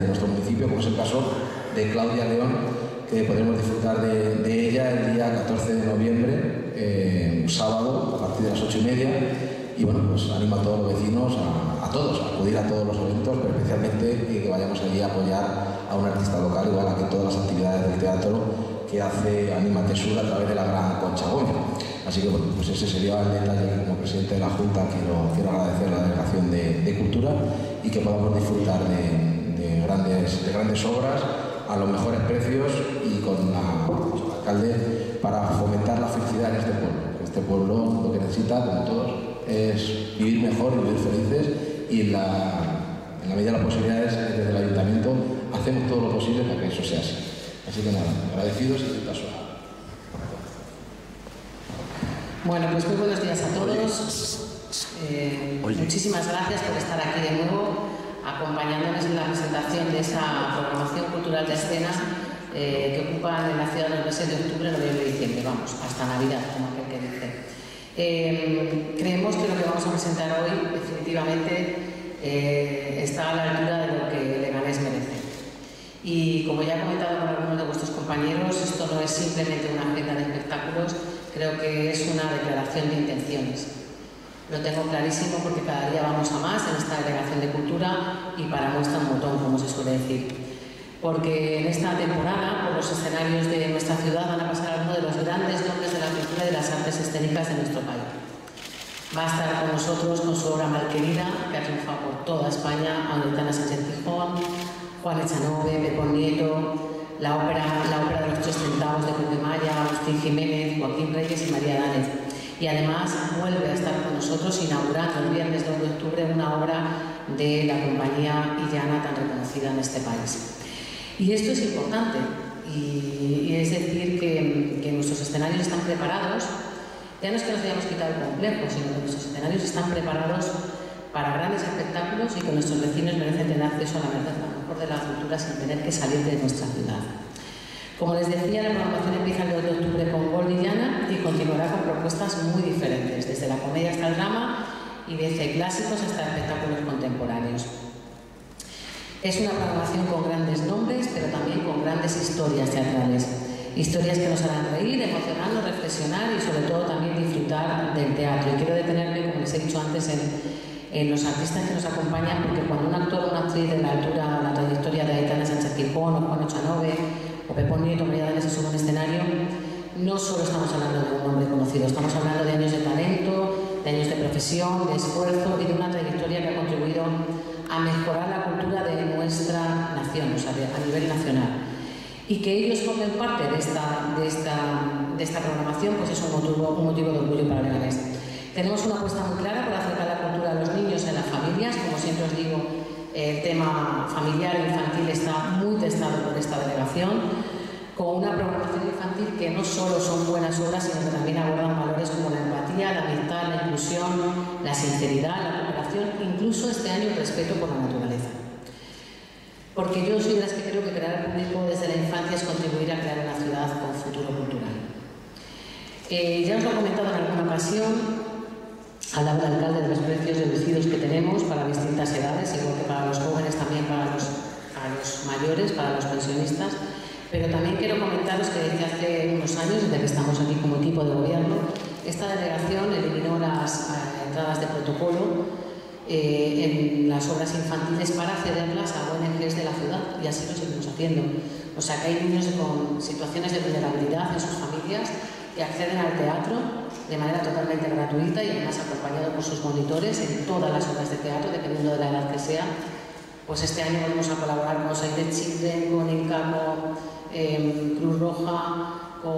de nuestro municipio, como es el caso de Claudia León, que podremos disfrutar de ella el día 14 de noviembre, sábado, a partir de las 8:30. Y bueno, pues animo a todos los vecinos, a todos, a acudir a todos los eventos, pero especialmente que vayamos allí a apoyar a un artista local, igual a que todas las actividades del teatro que hace Anímate Sur a través de la gran Concha Gómez. Así que bueno, pues ese sería el detalle. Como presidente de la Junta quiero agradecer a la Delegación de Cultura y que podamos disfrutar de grandes obras a los mejores precios y con el alcalde para fomentar la felicidad en este pueblo. Este pueblo lo que necesita, como todos, es vivir mejor y vivir felices, y en la medida de las posibilidades, desde el Ayuntamiento hacemos todo lo posible para que eso sea así. Así que nada, agradecidos y de paso. Bueno, pues muy buenos días a todos. Muchísimas gracias por estar aquí de nuevo, acompañándonos en la presentación de esa programación cultural de escena que ocupa en la ciudad los meses de octubre, noviembre y diciembre, vamos, hasta Navidad, como aquel que dice. Creemos que lo que vamos a presentar hoy definitivamente está a la altura de lo que Leganés merece. Y como ya he comentado con algunos de vuestros compañeros, esto no es simplemente una agenda de espectáculos, creo que es una declaración de intenciones. Lo tengo clarísimo porque cada día vamos a más en esta delegación de cultura y para muestra un botón, como se suele decir. Porque en esta temporada, por los escenarios de nuestra ciudad, van a pasar algunos de los grandes nombres de la cultura y de las artes escénicas de nuestro país. Va a estar con nosotros con su obra Malquerida, que ha triunfado por toda España, Aitana Sánchez-Gijón, Juan Echanove, Pepón Nieto, la ópera de los 3 centavos de Cruz de Maya, Agustín Jiménez, Joaquín Reyes y María Dánez. Y además vuelve a estar con nosotros inaugurando el viernes 2 de octubre una obra de la compañía Illana, tan reconocida en este país. Y esto es importante, y es decir que nuestros escenarios están preparados. Ya no es que nos hayamos quitado el complejo, sino que nuestros escenarios están preparados para grandes espectáculos y que nuestros vecinos merecen tener acceso a la mejor de la cultura sin tener que salir de nuestra ciudad. Como les decía, la programación empieza el 2 de octubre con Gol Villana y continuará con propuestas muy diferentes, desde la comedia hasta el drama y desde clásicos hasta espectáculos contemporáneos. Es una programación con grandes nombres, pero también con grandes historias teatrales. Historias que nos harán reír, emocionarnos, reflexionar y sobre todo también disfrutar del teatro. Y quiero detenerme, como les he dicho antes, en los artistas que nos acompañan, porque cuando un actor o una actriz de la altura o la trayectoria de Aitana Sánchez-Gijón o Juan Echanove o Pepón Nieto, María Dánez se sube a un escenario, no solo estamos hablando de un nombre conocido, estamos hablando de años de talento, de años de profesión, de esfuerzo y de una trayectoria que ha contribuido a mejorar la cultura de nuestra nación, o sea, a nivel nacional. Y que ellos formen parte de esta programación, pues es un motivo de orgullo para Leganés. Tenemos una apuesta muy clara por acercar la cultura a los niños y a las familias. Como siempre os digo, el tema familiar e infantil está muy testado por esta delegación, con una programación infantil que no solo son buenas obras, sino que también abordan valores como la empatía, la amistad, la inclusión, la sinceridad, la cooperación, incluso este año el respeto por la naturaleza. Porque yo soy de las que creo que crear el público desde la infancia es contribuir a crear una ciudad con futuro cultural. Ya os lo he comentado en alguna ocasión, hablaba el alcalde de los precios reducidos que tenemos para distintas edades, igual que para los jóvenes, también para los mayores, para los pensionistas. Pero también quiero comentaros que desde hace unos años, desde que estamos aquí como equipo de gobierno, esta delegación eliminó las entradas de protocolo en las obras infantiles para cederlas a ONGs de la ciudad, y así lo seguimos haciendo. O sea que hay niños con situaciones de vulnerabilidad en sus familias que acceden al teatro de manera totalmente gratuita y además acompañado por sus monitores en todas las obras de teatro, dependiendo de la edad que sea. Pues este año vamos a colaborar con Save the Children, con INCA, Cruz Roja,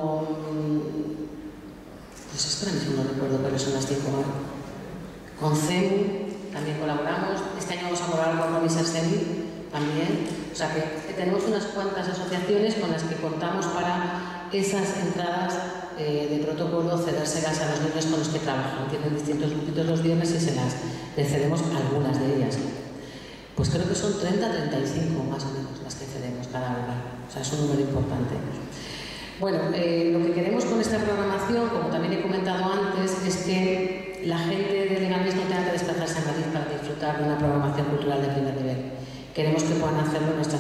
pues es que ahora mismo no recuerdo, pero son las 5 horas. Con CEMU también colaboramos. Este año vamos a colaborar con Comisar Semi también. O sea que tenemos unas cuantas asociaciones con las que contamos para esas entradas de protocolo, cedérselas a los niños con los que trabajan. Tienen distintos grupitos los viernes y se las cedemos algunas de ellas. Pues creo que son 30-35 más o menos las que cedemos cada hora. O sea, es un número importante. Bueno, lo que queremos con esta programación, como también he comentado antes, es que la gente de Leganés no tenga que desplazarse a Madrid para disfrutar de una programación cultural de primer nivel. Queremos que puedan hacerlo en nuestra